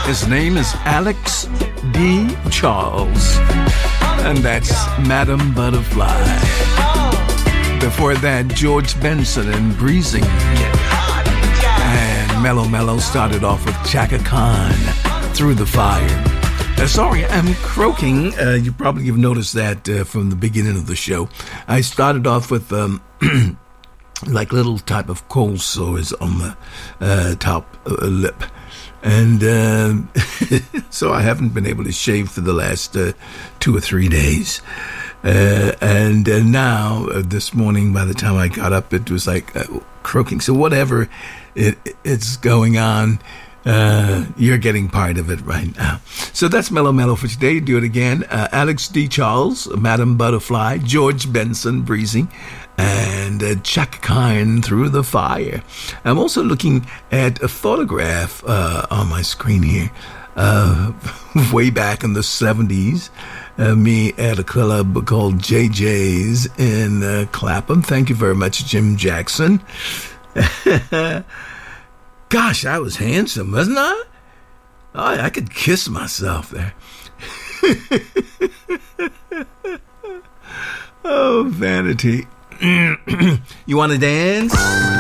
His name is Alex D. Charles, and that's Madam Butterfly. Before that, George Benson and Breezing. And Mellow Mellow started off with Chaka Khan, Through the Fire. Sorry, I'm croaking. You probably have noticed that from the beginning of the show. I started off with like little type of cold sores on the top lip. And so I haven't been able to shave for the last 2 or 3 days. And now, this morning, by the time I got up, it was like croaking. So whatever it's going on, you're getting part of it right now. So that's Mellow Mellow for today. Do it again. Alex D. Charles, Madam Butterfly, George Benson, Breezy, and Chaka Khan, Through the Fire. I'm also looking at a photograph on my screen here, way back in the 70s. Me at a club called JJ's in Clapham. Thank you very much, Jim Jackson. Gosh, I was handsome, wasn't I? Oh, I could kiss myself there. Oh, vanity. You want to dance?